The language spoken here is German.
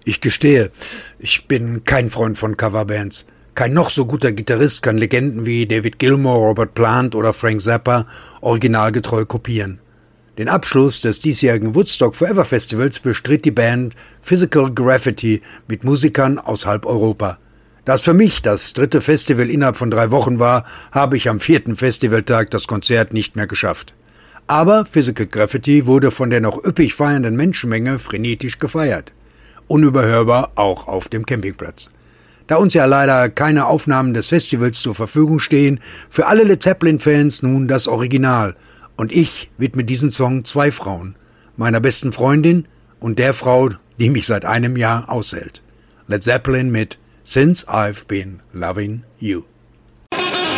Ich gestehe, ich bin kein Freund von Coverbands. Kein noch so guter Gitarrist kann Legenden wie David Gilmour, Robert Plant oder Frank Zappa originalgetreu kopieren. Den Abschluss des diesjährigen Woodstock Forever Festivals bestritt die Band Physical Graffiti mit Musikern aus halb Europa. Da es für mich das 3. Festival innerhalb von 3 Wochen war, habe ich am 4. Festivaltag das Konzert nicht mehr geschafft. Aber Physical Graffiti wurde von der noch üppig feiernden Menschenmenge frenetisch gefeiert. Unüberhörbar auch auf dem Campingplatz. Da uns ja leider keine Aufnahmen des Festivals zur Verfügung stehen, für alle Led Zeppelin-Fans nun das Original. Und ich widme diesen Song 2 Frauen, meiner besten Freundin und der Frau, die mich seit einem Jahr aushält. Led Zeppelin mit Since I've Been Loving You.